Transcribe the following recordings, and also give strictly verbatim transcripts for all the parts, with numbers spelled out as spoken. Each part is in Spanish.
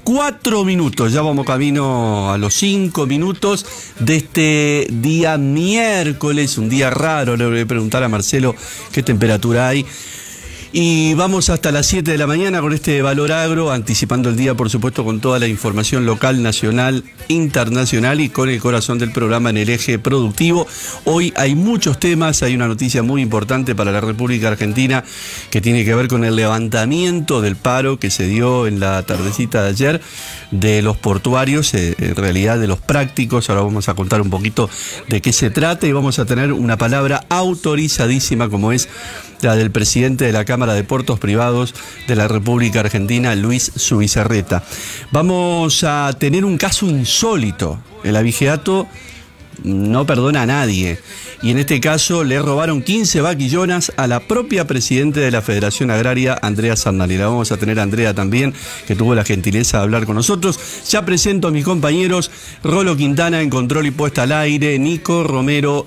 cuatro minutos, ya vamos camino a los cinco minutos de este día miércoles, un día raro. Le voy a preguntar a Marcelo qué temperatura hay. Y vamos hasta las siete de la mañana con este Valor Agro, anticipando el día, por supuesto, con toda la información local, nacional, internacional y con el corazón del programa en el eje productivo. Hoy hay muchos temas, hay una noticia muy importante para la República Argentina que tiene que ver con el levantamiento del paro que se dio en la tardecita de ayer de los portuarios, eh, en realidad de los prácticos. Ahora vamos a contar un poquito de qué se trata y vamos a tener una palabra autorizadísima como es la del presidente de la Cámara de Puertos Privados de la República Argentina, Luis Zubizarreta. Vamos a tener un caso insólito. El abigeato no perdona a nadie. Y en este caso le robaron quince vaquillonas a la propia presidenta de la Federación Agraria, Andrea Sandani. La vamos a tener a Andrea también, que tuvo la gentileza de hablar con nosotros. Ya presento a mis compañeros: Rolo Quintana en control y puesta al aire, Nico Romero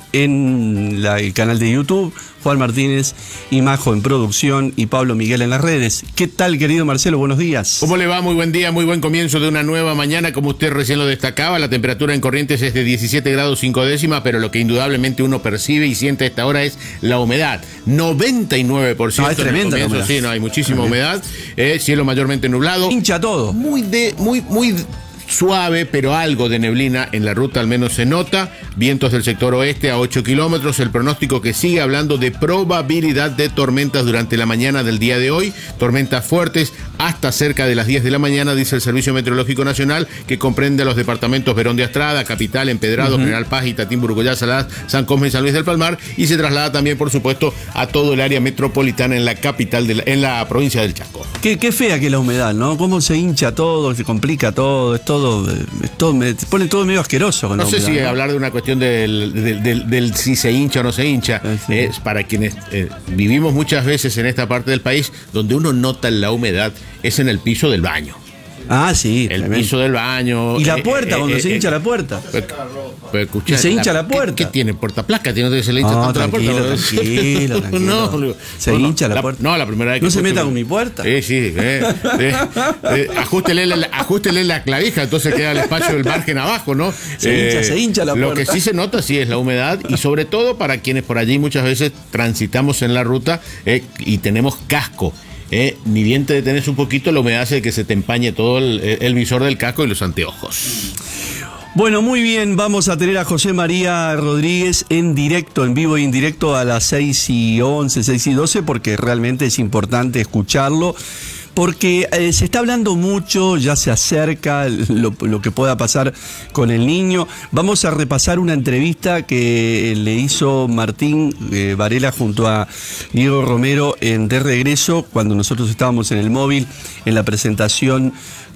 en la, el canal de YouTube, Juan Martínez y Majo en producción y Pablo Miguel en las redes. ¿Qué tal, querido Marcelo? Buenos días. ¿Cómo le va? Muy buen día, muy buen comienzo de una nueva mañana. Como usted recién lo destacaba, la temperatura en Corrientes es de diecisiete grados cinco décimas, pero lo que indudablemente uno percibe y siente a esta hora es la humedad. noventa y nueve por ciento. No, es tremenda la humedad. Sí, no, hay muchísima humedad. Eh, cielo mayormente nublado. Hincha todo. Muy de, muy, muy suave, pero algo de neblina en la ruta al menos se nota. Vientos del sector oeste a ocho kilómetros. El pronóstico que sigue hablando de probabilidad de tormentas durante la mañana del día de hoy. Tormentas fuertes hasta cerca de las diez de la mañana, dice el Servicio Meteorológico Nacional, que comprende a los departamentos Verón de Astrada, Capital, Empedrado, uh-huh. General Paz, Itatín, Burgoyá, Salas, San Cosme y San Luis del Palmar, y se traslada también, por supuesto, a todo el área metropolitana en la capital, de la, en la provincia del Chaco. Qué, qué fea que es la humedad, ¿no? Cómo se hincha todo, se complica todo, es todo... Esto me pone todo medio asqueroso con no la sé humedad, si ¿no? hablar de una cuestión del, del, del, del si se hincha o no se hincha, eh, sí. Es para quienes eh, vivimos muchas veces en esta parte del país, donde uno nota la humedad es en el piso del baño. Ah, sí. El tremendo. piso del baño. Y la eh, puerta, eh, cuando eh, se hincha eh, la puerta. Pues, pues, escuchá, y se hincha la, la puerta. ¿Qué, qué tiene? ¿Portaplaca? ¿Tiene que se le hincha no, tanto tranquilo, la puerta? Tranquilo, tranquilo. No, se no, hincha la, la puerta. No, la primera vez que... No se meta con mi puerta. Sí, sí. Eh, eh, eh, ajústele, la, ajústele la clavija, entonces queda el espacio del margen abajo, ¿no? Se eh, hincha, se hincha la lo puerta. Lo que sí se nota, sí, es la humedad, y sobre todo para quienes por allí muchas veces transitamos en la ruta eh, y tenemos casco. Eh, ni bien te detenés un poquito, la humedad hace que se te empañe todo el, el visor del casco y los anteojos. Bueno, muy bien, vamos a tener a José María Rodríguez en directo, en vivo e indirecto a las seis y once, seis y doce, porque realmente es importante escucharlo. Porque eh, se está hablando mucho, ya se acerca lo, lo que pueda pasar con el niño. Vamos a repasar una entrevista que le hizo Martín eh, Varela junto a Diego Romero en De Regreso, cuando nosotros estábamos en el móvil, en la presentación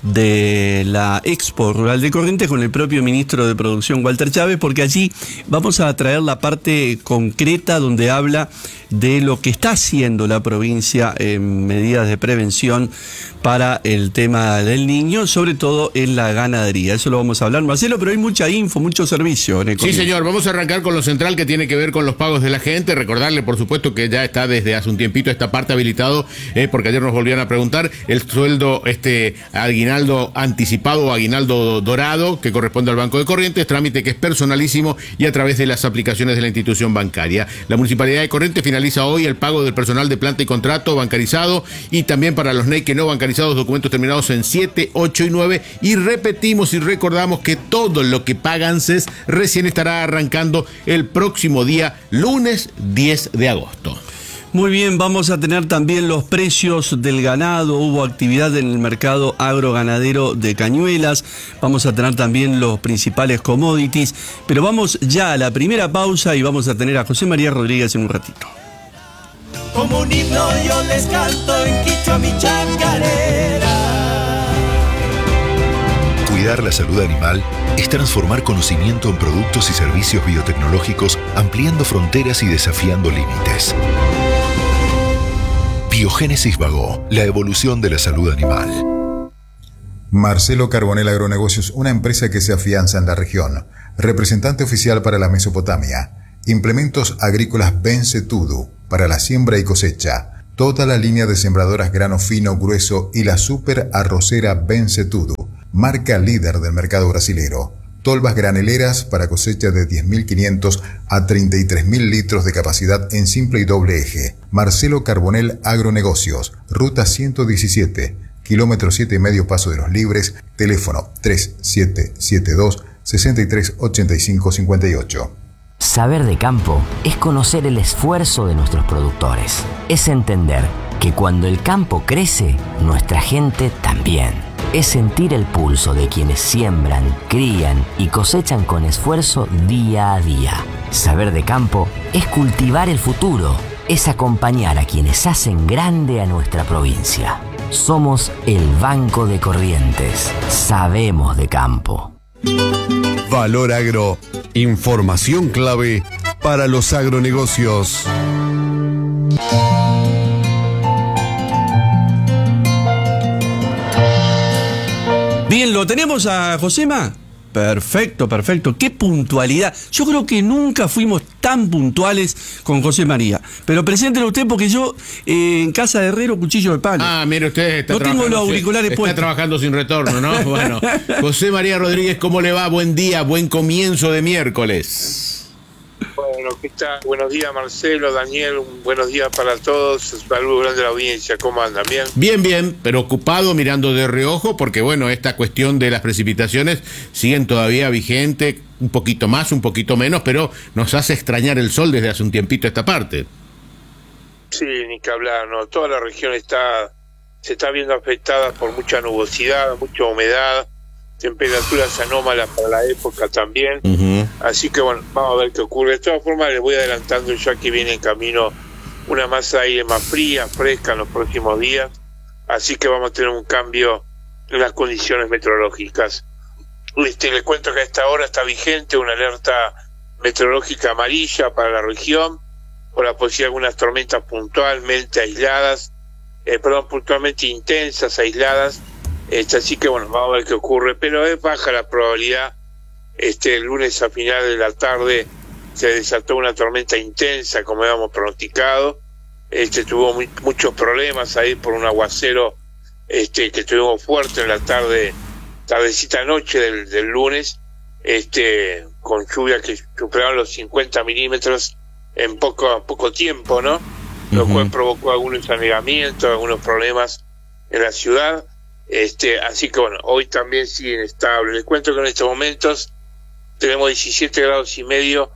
de la Expo Rural de Corrientes con el propio ministro de Producción, Walter Chávez, porque allí vamos a traer la parte concreta donde habla de lo que está haciendo la provincia en medidas de prevención para el tema del niño, sobre todo en la ganadería. Eso lo vamos a hablar, Marcelo, pero hay mucha info, mucho servicio en el Sí, señor, vamos a arrancar con lo central que tiene que ver con los pagos de la gente. Recordarle, por supuesto, que ya está desde hace un tiempito esta parte habilitado, eh, porque ayer nos volvían a preguntar el sueldo, este aguinaldo anticipado o aguinaldo dorado, que corresponde al Banco de Corrientes, trámite que es personalísimo y a través de las aplicaciones de la institución bancaria. La Municipalidad de Corrientes finaliza hoy el pago del personal de planta y contrato bancarizado, y también para los N E I que no bancarizados, documentos terminados en siete, ocho y nueve, y repetimos y recordamos que todo lo que paga ANSES recién estará arrancando el próximo día, lunes diez de agosto. Muy bien, vamos a tener también los precios del ganado. Hubo actividad en el mercado agroganadero de Cañuelas. Vamos a tener también los principales commodities. Pero vamos ya a la primera pausa y vamos a tener a José María Rodríguez en un ratito. Como un himno yo les canto en quichua mi chacarera. Cuidar la salud animal es transformar conocimiento en productos y servicios biotecnológicos, ampliando fronteras y desafiando límites. Biogénesis Bagó, la evolución de la salud animal. Marcelo Carbonell Agronegocios, una empresa que se afianza en la región. Representante oficial para la Mesopotamia. Implementos agrícolas Bencetudo para la siembra y cosecha. Toda la línea de sembradoras grano fino, grueso y la super arrocera Bencetudo. marca líder del mercado brasilero. Tolvas graneleras para cosecha de diez mil quinientos a treinta y tres mil litros de capacidad en simple y doble eje. Marcelo Carbonell Agronegocios, ruta ciento diecisiete, kilómetro siete y medio Paso de los Libres, teléfono tres siete siete dos, seis tres ocho cinco cinco ocho. Saber de campo es conocer el esfuerzo de nuestros productores. Es entender que cuando el campo crece, nuestra gente también. Es sentir el pulso de quienes siembran, crían y cosechan con esfuerzo día a día. Saber de campo es cultivar el futuro. Es acompañar a quienes hacen grande a nuestra provincia. Somos el Banco de Corrientes. Sabemos de campo. Valor Agro. Información clave para los agronegocios. Bien, ¿lo tenemos a Josema? Perfecto, perfecto. Qué puntualidad. Yo creo que nunca fuimos tan puntuales con José María. Pero preséntelo usted porque yo eh, en casa de herrero cuchillo de palo. Ah, mire usted, está no tengo los auriculares está puestos. trabajando sin retorno, ¿no? Bueno, José María Rodríguez, ¿cómo le va? Buen día, buen comienzo de miércoles. Bueno, ¿qué tal? Buenos días, Marcelo, Daniel, un buenos días para todos. Saludos grande a la audiencia, ¿cómo andan? ¿Bien? Bien, bien, pero ocupado mirando de reojo porque, bueno, esta cuestión de las precipitaciones siguen todavía vigente, un poquito más, un poquito menos, pero nos hace extrañar el sol desde hace un tiempito esta parte. Sí, ni que hablar, ¿no? Toda la región está se está viendo afectada por mucha nubosidad, mucha humedad, temperaturas anómalas para la época también. Uh-huh. Así que bueno, vamos a ver qué ocurre. De todas formas, les voy adelantando ya que viene en camino una masa de aire más fría, fresca en los próximos días. Así que vamos a tener un cambio en las condiciones meteorológicas. Este, les cuento que a esta hora está vigente una alerta meteorológica amarilla para la región por la posibilidad de algunas tormentas puntualmente aisladas, eh, perdón, puntualmente intensas, aisladas. Este, así que bueno, vamos a ver qué ocurre, pero es baja la probabilidad. Este, el lunes a final de la tarde se desató una tormenta intensa, como habíamos pronosticado. Este, tuvo muy, muchos problemas ahí por un aguacero este, que tuvimos fuerte en la tarde, tardecita noche del, del lunes, este, con lluvias que superaron los cincuenta milímetros en poco, poco tiempo, ¿no? Lo uh-huh. cual provocó algunos anegamientos, algunos problemas en la ciudad. Este, así que bueno, hoy también sigue inestable. Les cuento que en estos momentos tenemos diecisiete grados y medio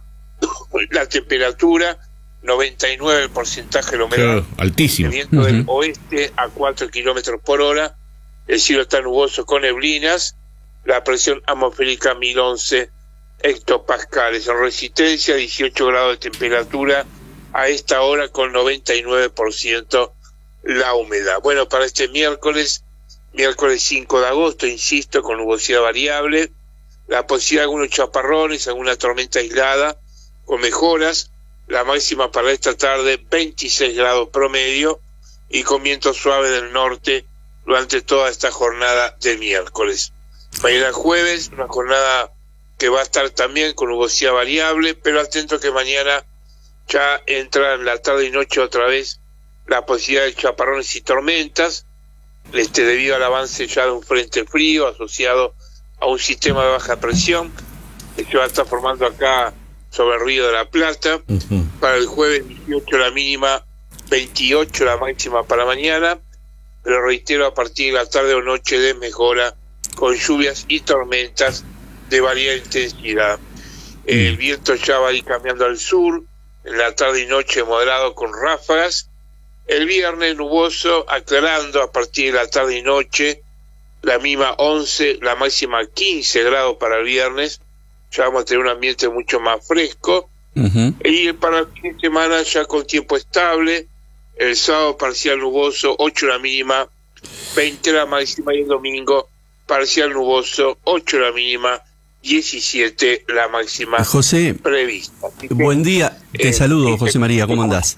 la temperatura, noventa y nueve el porcentaje de la humedad, claro, altísimo. El viento uh-huh. del oeste a cuatro kilómetros por hora, el cielo está nuboso con neblinas, la presión atmosférica mil once hectopascales, en resistencia dieciocho grados de temperatura a esta hora con noventa y nueve por ciento la humedad. Bueno, para este miércoles Miércoles cinco de agosto, insisto, con nubosidad variable, la posibilidad de algunos chaparrones, alguna tormenta aislada, con mejoras, la máxima para esta tarde veintiséis grados promedio y con viento suave del norte durante toda esta jornada de miércoles. Mañana jueves, una jornada que va a estar también con nubosidad variable, pero atento que mañana ya entra en la tarde y noche otra vez la posibilidad de chaparrones y tormentas, Este, debido al avance ya de un frente frío asociado a un sistema de baja presión que se va a estar formando acá sobre el Río de la Plata. Uh-huh. Para el jueves dieciocho la mínima, veintiocho la máxima para mañana, pero reitero, a partir de la tarde o noche de mejora con lluvias y tormentas de variada intensidad. Uh-huh. El viento ya va a ir cambiando al sur, en la tarde y noche moderado con ráfagas. El viernes nuboso, aclarando a partir de la tarde y noche, la mínima once, la máxima quince grados para el viernes, ya vamos a tener un ambiente mucho más fresco. Uh-huh. Y para el fin de semana ya con tiempo estable, el sábado parcial nuboso, ocho la mínima, veinte la máxima, y el domingo parcial nuboso, ocho la mínima, diecisiete la máxima José, prevista. Que, buen día, te eh, saludo, José María, ¿cómo andás?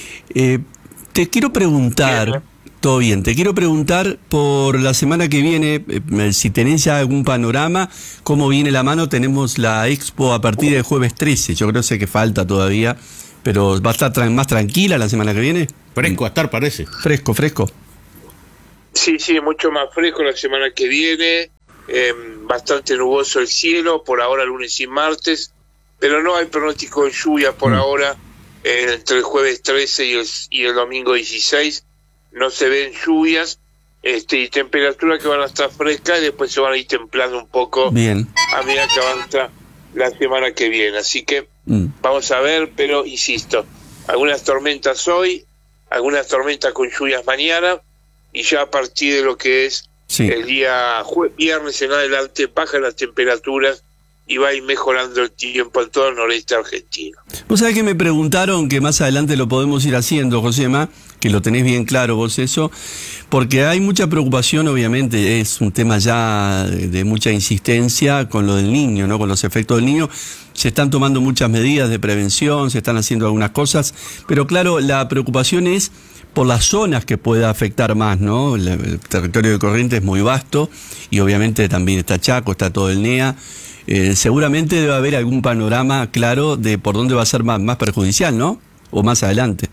Eh, Te quiero preguntar, bien, todo bien, te quiero preguntar por la semana que viene, eh, si tenés ya algún panorama, cómo viene la mano. Tenemos la expo a partir del jueves trece, yo creo sé que falta todavía, pero ¿va a estar tra- más tranquila la semana que viene? Fresco a estar, parece. Fresco, fresco. Sí, sí, mucho más fresco la semana que viene. eh, bastante nuboso el cielo, por ahora lunes y martes, pero no hay pronóstico de lluvia por mm. ahora, eh, entre el jueves trece y el, y el domingo dieciséis, no se ven lluvias, este, y temperaturas que van a estar frescas y después se van a ir templando un poco Bien. a medida que avanza la semana que viene, así que mm. vamos a ver, pero insisto, algunas tormentas hoy, algunas tormentas con lluvias mañana, y ya a partir de lo que es sí. el día jue- viernes en adelante bajan las temperaturas y va a ir mejorando el tiempo en todo el noreste argentino. Vos sabés que me preguntaron, que más adelante lo podemos ir haciendo, Josema, que lo tenés bien claro vos eso, porque hay mucha preocupación, obviamente, es un tema ya de, de mucha insistencia con lo del niño, ¿no? Con los efectos del niño. Se están tomando muchas medidas de prevención, se están haciendo algunas cosas, pero claro, la preocupación es por las zonas que pueda afectar más, ¿no? El, el territorio de Corrientes es muy vasto y obviamente también está Chaco, está todo el N E A. Eh, seguramente debe haber algún panorama claro de por dónde va a ser más, más perjudicial, ¿no? O más adelante.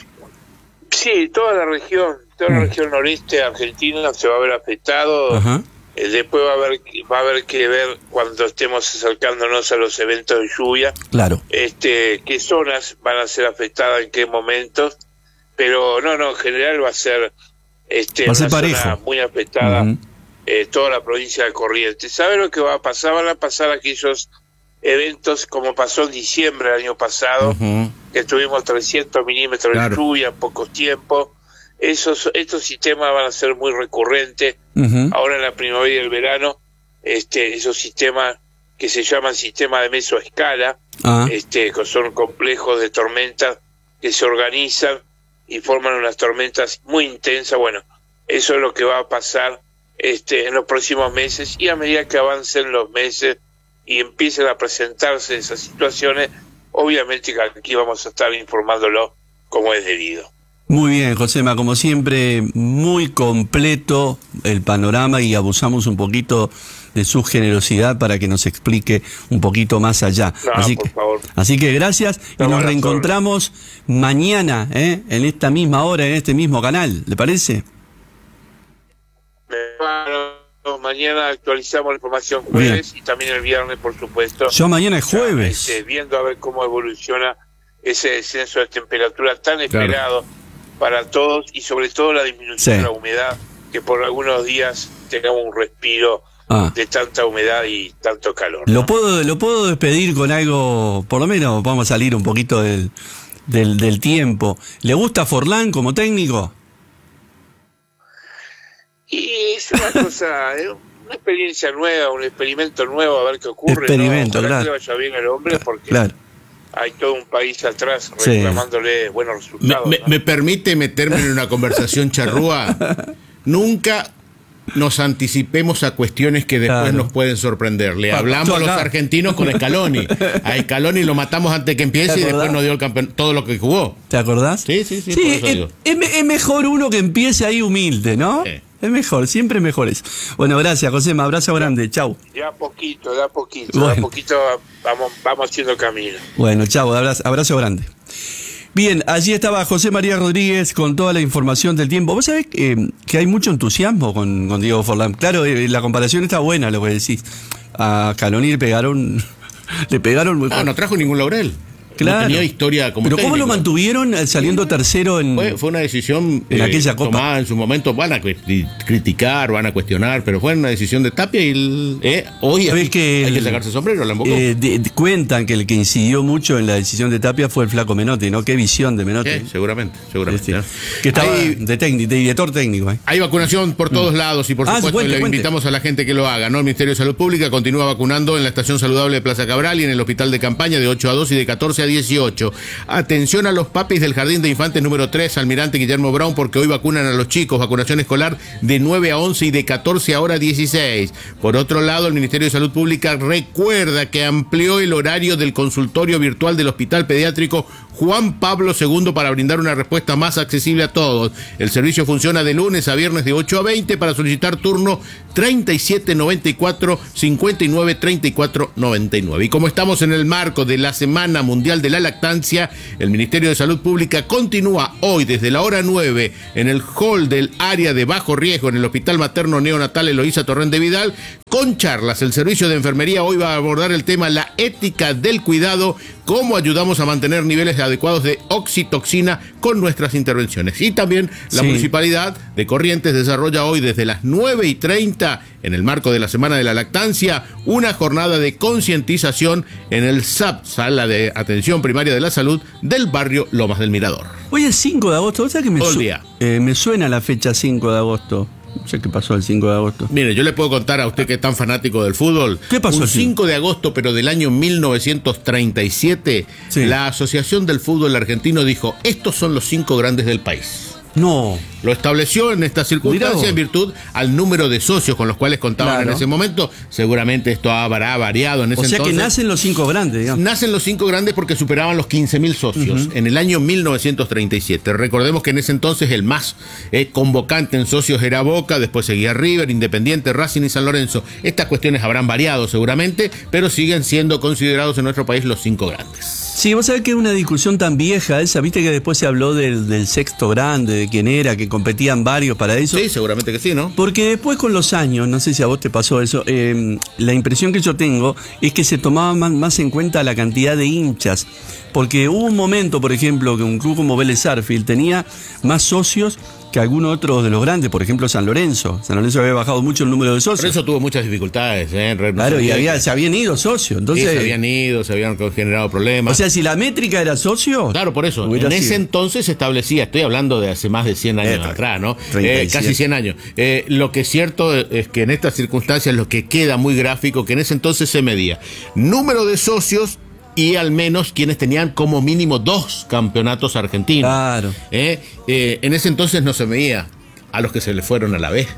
Sí, toda la región, toda la mm. región noreste argentina se va a ver afectado. Ajá. Eh, después va a haber va a haber que ver cuando estemos acercándonos a los eventos de lluvia. Claro. Este, qué zonas van a ser afectadas en qué momentos. Pero no, no, en general va a ser, este, va a ser una parejo. Zona muy afectada. Uh-huh. Eh, toda la provincia de Corrientes. ¿Sabe lo que va a pasar? Van a pasar aquellos eventos como pasó en diciembre del año pasado, uh-huh. que tuvimos trescientos milímetros claro. de lluvia en poco tiempo. Esos, estos sistemas van a ser muy recurrentes. Uh-huh. Ahora en la primavera y el verano, este, esos sistemas que se llaman sistemas de mesoescala, uh-huh. este, que son complejos de tormentas que se organizan y forman unas tormentas muy intensas. Bueno, eso es lo que va a pasar Este, en los próximos meses, y a medida que avancen los meses y empiecen a presentarse esas situaciones, obviamente que aquí vamos a estar informándolo como es debido. Muy bien, Josema, como siempre, muy completo el panorama y abusamos un poquito de su generosidad para que nos explique un poquito más allá. No, así, por que, favor. así que gracias y nos reencontramos sobre. mañana, ¿eh? en esta misma hora, en este mismo canal, ¿le parece? Bueno, mañana actualizamos la información jueves Bien. y también el viernes, por supuesto. Yo mañana es jueves. Este, viendo a ver cómo evoluciona ese descenso de temperatura tan esperado claro. para todos, y sobre todo la disminución sí. de la humedad, que por algunos días tengamos un respiro ah. de tanta humedad y tanto calor, ¿no? Lo puedo, lo puedo despedir con algo, por lo menos vamos a salir un poquito del, del, del tiempo. ¿Le gusta Forlán como técnico? Y es una cosa, es una experiencia nueva, un experimento nuevo, a ver qué ocurre. Experimento, ¿no? claro. Que le vaya bien al hombre, porque claro. hay todo un país atrás reclamándole sí. buenos resultados. Me, ¿no? me, me permite meterme en una conversación charrúa. Nunca nos anticipemos a cuestiones que después claro. nos pueden sorprender. Le hablamos a los argentinos con Scaloni. A Scaloni lo matamos antes que empiece y después nos dio el campeón, todo lo que jugó. ¿Te acordás? Sí, sí, sí. sí por eso es, digo. Es, es mejor uno que empiece ahí humilde, ¿no? Sí. Es mejor, siempre mejor es. Bueno, gracias, Josema, abrazo grande, chau. Ya poquito, ya poquito, bueno. ya poquito vamos, vamos haciendo camino. Bueno, chau, abrazo, abrazo grande. Bien, allí estaba José María Rodríguez con toda la información del tiempo. ¿Vos sabés eh, que hay mucho entusiasmo con, con Diego Forlán? Claro, eh, la comparación está buena, lo que decís. A Scaloni le pegaron... le pegaron muy Ah, no trajo ningún laurel. Claro. No tenía historia como Pero técnico. ¿cómo lo mantuvieron saliendo tercero en Fue, fue una decisión en eh, aquella copa tomada en su momento. Van a criticar, van a cuestionar, pero fue una decisión de Tapia y el, eh, hoy hay que, hay que sacarse el sombrero. La eh, de, de, cuentan que el que incidió mucho en la decisión de Tapia fue el flaco Menotti, ¿no? Qué visión de Menotti. Sí, seguramente, seguramente. Este, que estaba hay, de, técnico, de director técnico. ¿eh? Hay vacunación por todos mm. lados y por ah, supuesto cuente, le cuente. invitamos a la gente que lo haga, ¿no? El Ministerio de Salud Pública continúa vacunando en la Estación Saludable de Plaza Cabral y en el Hospital de Campaña de ocho a dos y de catorce a dieciocho. Atención a los papis del Jardín de Infantes número tres, Almirante Guillermo Brown, porque hoy vacunan a los chicos, vacunación escolar de nueve a once y de catorce a hora dieciséis. Por otro lado, el Ministerio de Salud Pública recuerda que amplió el horario del consultorio virtual del Hospital Pediátrico Juan Pablo segundo para brindar una respuesta más accesible a todos. El servicio funciona de lunes a viernes de ocho a veinte. Para solicitar turno treinta y siete noventa y cuatro cincuenta y nueve treinta y cuatro noventa y nueve. Y como estamos en el marco de la Semana Mundial de la Lactancia, el Ministerio de Salud Pública continúa hoy desde la hora nueve en el hall del área de bajo riesgo en el Hospital Materno Neonatal Eloísa Torrente Vidal con charlas. El servicio de enfermería hoy va a abordar el tema la ética del cuidado, cómo ayudamos a mantener niveles adecuados de oxitoxina con nuestras intervenciones. Y también la Sí. Municipalidad de Corrientes desarrolla hoy desde las nueve y treinta, en el marco de la Semana de la Lactancia, una jornada de concientización en el S A P, Sala de Atención Primaria de la Salud, del barrio Lomas del Mirador. Hoy es cinco de agosto, o sea que me, Todo el su- día. eh, me suena la fecha cinco de agosto. No sé qué pasó el cinco de agosto. Mire, yo le puedo contar a usted que es tan fanático del fútbol. ¿Qué pasó Un el cinco de agosto, pero del año mil novecientos treinta y siete, Sí. la Asociación del Fútbol Argentino dijo, estos son los cinco grandes del país. No. Lo estableció en esta Mirá circunstancia vos. en virtud al número de socios con los cuales contaban Claro. en ese momento. Seguramente esto habrá variado en ese O sea entonces. que nacen los cinco grandes, digamos. Nacen los cinco grandes porque superaban los quince mil socios en el año mil novecientos treinta y siete. Recordemos que en ese entonces el más eh, convocante en socios era Boca, después seguía River, Independiente, Racing y San Lorenzo. Estas cuestiones habrán variado seguramente, pero siguen siendo considerados en nuestro país los cinco grandes. Sí, vos sabés que es una discusión tan vieja esa, viste que después se habló del, del sexto grande, de quién era, que competían varios para eso. Sí, seguramente que sí, ¿no? Porque después con los años, no sé si a vos te pasó eso, eh, la impresión que yo tengo es que se tomaba más, más en cuenta la cantidad de hinchas. Porque hubo un momento, por ejemplo, que un club como Vélez Sarsfield tenía más socios que alguno otro de los grandes, por ejemplo San Lorenzo. San Lorenzo había bajado mucho el número de socios. Por eso tuvo muchas dificultades, ¿eh? Re- Claro, y sabía había, que- se habían ido socios. Sí, Entonces, se habían ido, se habían generado problemas. o sea, si la métrica era socio. Claro, por eso. hubiera En ese sido. entonces se establecía, estoy hablando de hace más de cien años Eh, atrás, ¿no? treinta y Eh, siete. casi cien años. Eh, lo que es cierto es que en estas circunstancias lo que queda muy gráfico, que en ese entonces se medía número de socios y al menos quienes tenían como mínimo dos campeonatos argentinos. Claro. Eh, eh, en ese entonces no se medía a los que se le fueron a la vez.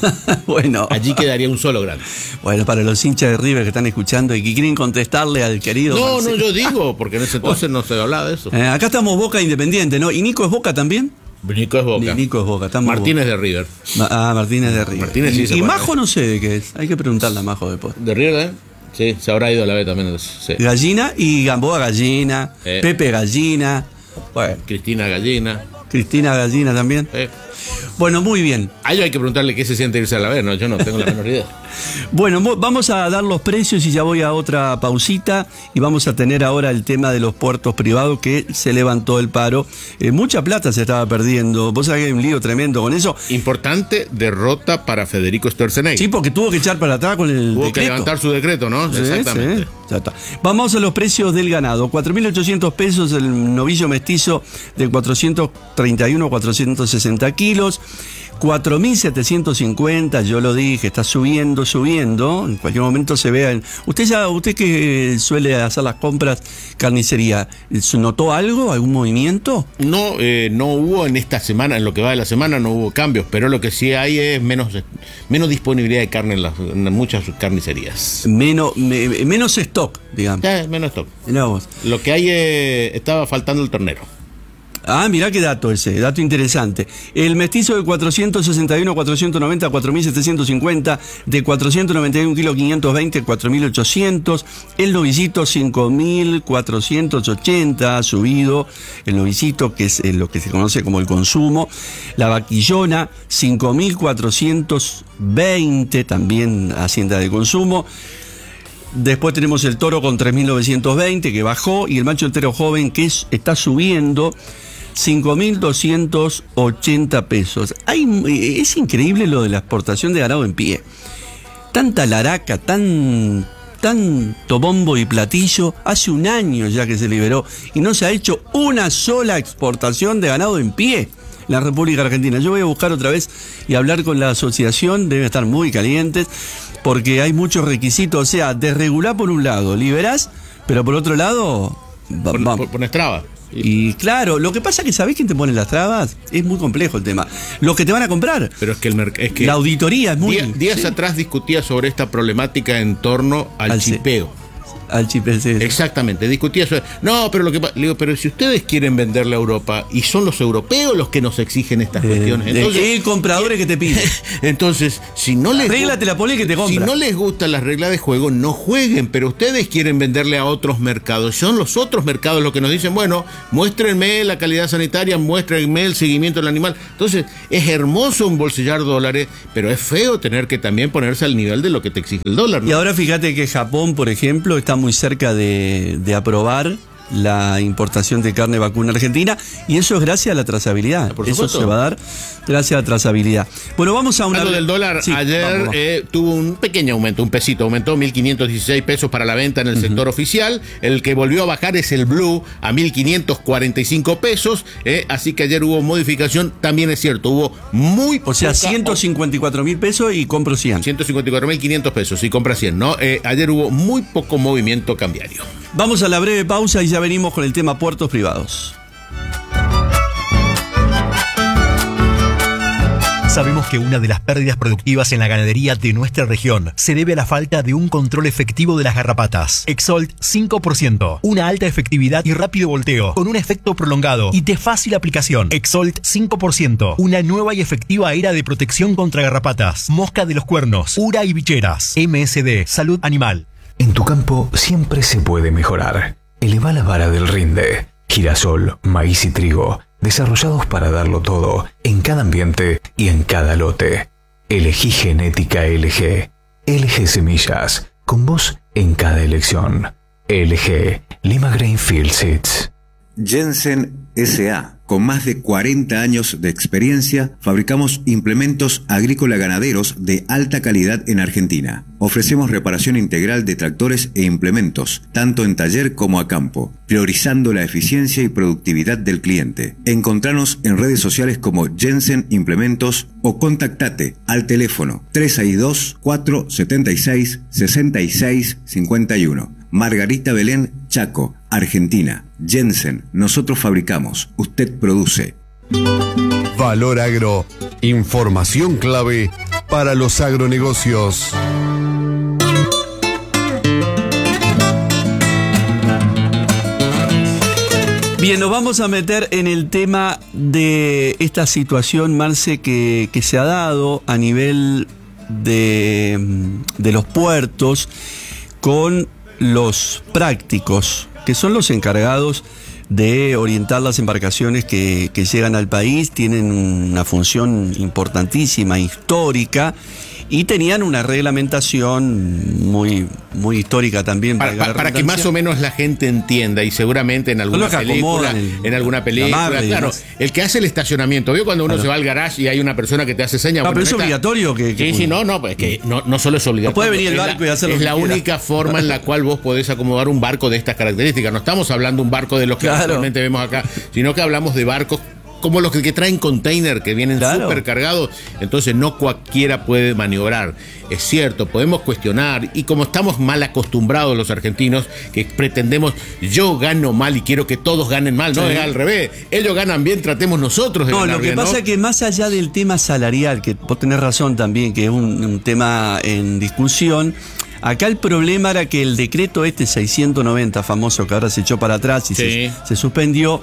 Bueno. Allí quedaría un solo grande. Bueno, para los hinchas de River que están escuchando y que quieren contestarle al querido. No, no, Marcelo. yo digo, porque en ese entonces no se hablaba de eso. Eh, acá estamos Boca Independiente, ¿no? ¿Y Nico es Boca también? Nico es Boca. Ni- Nico es Boca, estamos Martínez de River. Ma- Ah, Martínez de River. Martínez sí y se y puede. Majo no sé de qué es. Hay que preguntarle a Majo después. ¿De River, eh? Sí, se habrá ido a la B también. Sí. Gallina y Gamboa Gallina, Eh. Pepe Gallina, bueno, Cristina Gallina. Cristina Gallina también. Eh. Bueno, muy bien. A ellos hay que preguntarle qué se siente irse a la B, ¿no? Yo no tengo la menor idea. Bueno, mo- vamos a dar los precios y ya voy a otra pausita y vamos a tener ahora el tema de los puertos privados que se levantó el paro. Eh, mucha plata se estaba perdiendo. Vos sabés que hay un lío tremendo con eso. Importante derrota para Federico Sturzenegger. Sí, porque tuvo que echar para atrás con el Tuvo que decreto. levantar su decreto, ¿no? Sí, Exactamente. sí, ya está. Vamos a los precios del ganado. cuatro mil ochocientos pesos el novillo mestizo de cuatrocientos treinta y uno a cuatrocientos sesenta kilos. cuatro mil setecientos cincuenta, yo lo dije, está subiendo, subiendo. En cualquier momento se vea. En... Usted ya, usted que suele hacer las compras, carnicería, ¿notó algo? ¿Algún movimiento? No, eh, no hubo en esta semana, en lo que va de la semana, no hubo cambios, pero lo que sí hay es menos, menos disponibilidad de carne en, las, en muchas carnicerías. Menos, me- menos stock, digamos. Ya, menos stock. Mirá vos. Lo que hay es, estaba faltando el ternero. Ah, mirá qué dato ese, dato interesante. El mestizo de cuatrocientos sesenta y uno a cuatrocientos noventa a cuatro mil setecientos cincuenta, de cuatrocientos noventa y uno kilos quinientos veinte a cuatro mil ochocientos, el novicito cinco mil cuatrocientos ochenta ha subido, el novicito que es eh, lo que se conoce como el consumo, la vaquillona cinco mil cuatrocientos veinte, también hacienda de consumo. Después tenemos el toro con tres mil novecientos veinte que bajó y el macho entero joven que es, está subiendo cinco mil doscientos ochenta pesos. Hay, es increíble lo de la exportación de ganado en pie. Tanta laraca, tan, tanto bombo y platillo. Hace un año ya que se liberó y no se ha hecho una sola exportación de ganado en pie en la República Argentina. Yo voy a buscar otra vez y hablar con la asociación, deben estar muy calientes, porque hay muchos requisitos. O sea, desregular por un lado, liberás, pero por otro lado, va- Pon- va- pon- Pones trabas. y claro, lo que pasa es que ¿sabés quién te pone las trabas? Es muy complejo el tema. Los que te van a comprar. Pero es que el merc- es que La auditoría es muy... Día- días sí. atrás discutía sobre esta problemática en torno al, Al ce- chipeo. al chip ese. Exactamente, discutía eso. No, pero lo que le digo, pero si ustedes quieren venderle a Europa y son los europeos los que nos exigen estas eh, cuestiones, entonces hay compradores que te piden. Entonces, si no les arréglate la poli que te compra. Si no les gustan las reglas de juego, no jueguen, pero ustedes quieren venderle a otros mercados. Son los otros mercados los que nos dicen, bueno, muéstrenme la calidad sanitaria, muéstrenme el seguimiento del animal. Entonces, es hermoso embolsillar dólares, pero es feo tener que también ponerse al nivel de lo que te exige el dólar, ¿no? Y ahora fíjate que Japón, por ejemplo, está muy cerca de, de aprobar la importación de carne vacuna argentina, y eso es gracias a la trazabilidad. Eso se va a dar gracias a la trazabilidad. Bueno, vamos a una... Hablando del dólar, sí, ayer vamos, vamos. Eh, tuvo un pequeño aumento, un pesito, aumentó mil quinientos dieciséis pesos para la venta en el uh-huh. sector oficial. El que volvió a bajar es el Blue a mil quinientos cuarenta y cinco pesos, eh, así que ayer hubo modificación, también es cierto, hubo muy O sea, ciento cincuenta y cuatro mil pesos y compro cien. ciento cincuenta y cuatro mil quinientos pesos y compra cien, ¿no? Eh, ayer hubo muy poco movimiento cambiario. Vamos a la breve pausa y ya venimos con el tema puertos privados. Sabemos que una de las pérdidas productivas en la ganadería de nuestra región se debe a la falta de un control efectivo de las garrapatas. Exolt cinco por ciento, una alta efectividad y rápido volteo, con un efecto prolongado y de fácil aplicación. Exolt cinco por ciento, una nueva y efectiva era de protección contra garrapatas, mosca de los cuernos, ura y bicheras. M S D, Salud Animal. En tu campo siempre se puede mejorar. Eleva la vara del rinde. Girasol, maíz y trigo, desarrollados para darlo todo, en cada ambiente y en cada lote. Elegí Genética L G. L G Semillas, con vos en cada elección. L G, Lima Grainfield Seeds. Jensen S A Con más de cuarenta años de experiencia, fabricamos implementos agrícola-ganaderos de alta calidad en Argentina. Ofrecemos reparación integral de tractores e implementos, tanto en taller como a campo, priorizando la eficiencia y productividad del cliente. Encontranos en redes sociales como Jensen Implementos o contactate al teléfono tres seis dos, cuatro siete seis, seis seis cinco uno. Margarita Belén, Chaco, Argentina. Jensen, nosotros fabricamos, usted produce. Valor Agro, información clave para los agronegocios. Bien, nos vamos a meter en el tema de esta situación, Marce, que, que se ha dado a nivel de, de los puertos con los prácticos, que son los encargados de orientar las embarcaciones que, que llegan al país. Tienen una función importantísima, histórica, y tenían una reglamentación muy, muy histórica también. Para, para, para que más o menos la gente entienda, y seguramente en alguna película, el, en alguna película, claro, el que hace el estacionamiento, ¿vio cuando uno claro. se va al garage y hay una persona que te hace señas? No, pero es esta, obligatorio que, que... Sí, sí, no, no, pues que no, no solo es obligatorio. No puede venir el barco es la, y hacer lo Es que la quiera. única forma en la cual vos podés acomodar un barco de estas características. No estamos hablando de un barco de los que claro. realmente vemos acá, sino que hablamos de barcos como los que traen container, que vienen claro. súper cargados, entonces no cualquiera puede maniobrar. Es cierto, podemos cuestionar, y como estamos mal acostumbrados los argentinos, que pretendemos, yo gano mal y quiero que todos ganen mal, no, sí. es al revés, ellos ganan bien, tratemos nosotros de no, ganar lo que bien, pasa ¿no? es que más allá del tema salarial, que vos tenés razón también, que es un, un tema en discusión, acá el problema era que el decreto este seiscientos noventa, famoso, que ahora se echó para atrás y sí. se, se suspendió,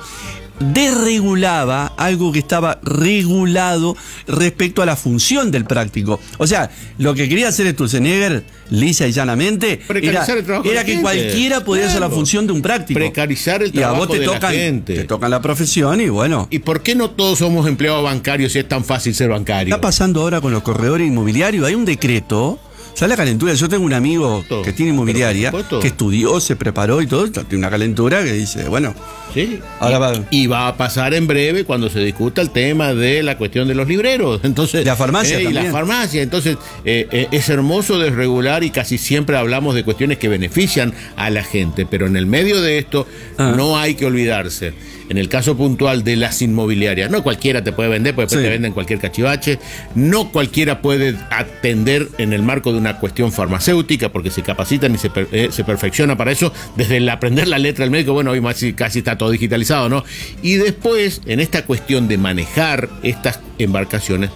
desregulaba algo que estaba regulado respecto a la función del práctico. O sea, lo que quería hacer Sturzenegger, lisa y llanamente, era, era que cualquiera podía claro. hacer la función de un práctico. Precarizar el trabajo y a vos te de tocan, la gente. Te tocan la profesión y bueno. ¿Y por qué no todos somos empleados bancarios si es tan fácil ser bancario? Está pasando ahora con los corredores inmobiliarios. Hay un decreto. ¿Sabes la calentura? Yo tengo un amigo que tiene inmobiliaria, que estudió, se preparó y todo, tiene una calentura que dice, bueno, sí. ahora y, va. Y va a pasar en breve cuando se discuta el tema de la cuestión de los libreros. Entonces, la farmacia eh, y la farmacia. Entonces, eh, eh, es hermoso desregular y casi siempre hablamos de cuestiones que benefician a la gente, pero en el medio de esto ah. no hay que olvidarse. En el caso puntual de las inmobiliarias, no cualquiera te puede vender, porque después sí. te venden cualquier cachivache, no cualquiera puede atender en el marco de una cuestión farmacéutica, porque se capacitan y se, per, eh, se perfecciona para eso, desde el aprender la letra del médico, bueno, hoy más, casi está todo digitalizado, ¿no? Y después, en esta cuestión de manejar estas embarcaciones,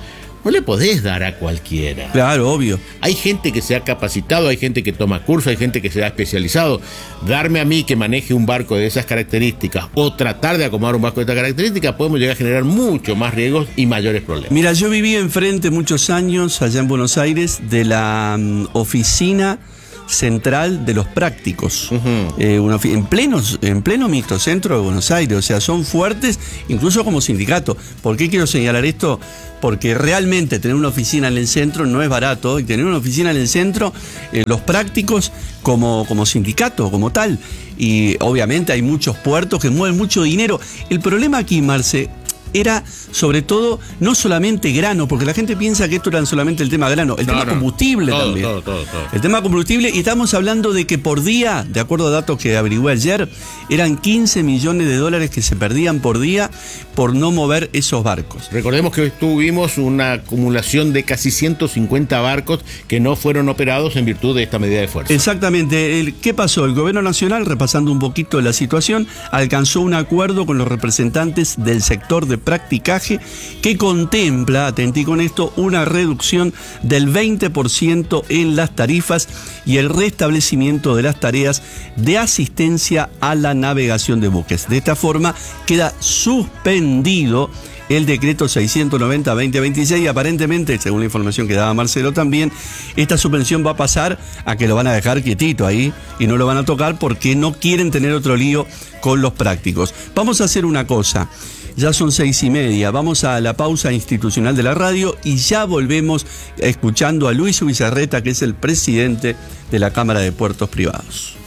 no le podés dar a cualquiera. Claro, obvio. Hay gente que se ha capacitado, hay gente que toma cursos, hay gente que se ha especializado. Darme a mí que maneje un barco de esas características o tratar de acomodar un barco de estas características, podemos llegar a generar mucho más riesgos y mayores problemas. Mira, yo viví enfrente muchos años allá en Buenos Aires de la um, oficina central de los prácticos, uh-huh. eh, una, en, pleno, en pleno microcentro de Buenos Aires, o sea, son fuertes incluso como sindicato. ¿Por qué quiero señalar esto? Porque realmente tener una oficina en el centro no es barato, y tener una oficina en el centro, eh, los prácticos como, como sindicato, como tal, y obviamente hay muchos puertos que mueven mucho dinero. El problema aquí, Marce, era sobre todo, no solamente grano, porque la gente piensa que esto era solamente el tema grano, el no, tema no. combustible todo, también. Todo, todo, todo. El tema combustible, y estamos hablando de que por día, de acuerdo a datos que averigué ayer, eran quince millones de dólares que se perdían por día por no mover esos barcos. Recordemos que hoy tuvimos una acumulación de casi ciento cincuenta barcos que no fueron operados en virtud de esta medida de fuerza. Exactamente. El, ¿Qué pasó? El gobierno nacional, repasando un poquito la situación, alcanzó un acuerdo con los representantes del sector de practicaje que contempla, atentí con esto, una reducción del veinte por ciento en las tarifas y el restablecimiento de las tareas de asistencia a la navegación de buques. De esta forma queda suspendido el decreto seiscientos noventa barra veinte veintiséis y aparentemente, según la información que daba Marcelo también, esta suspensión va a pasar a que lo van a dejar quietito ahí y no lo van a tocar porque no quieren tener otro lío con los prácticos. Vamos a hacer una cosa. Ya son seis y media, vamos a la pausa institucional de la radio y ya volvemos escuchando a Luis Bizarreta, que es el presidente de la Cámara de Puertos Privados.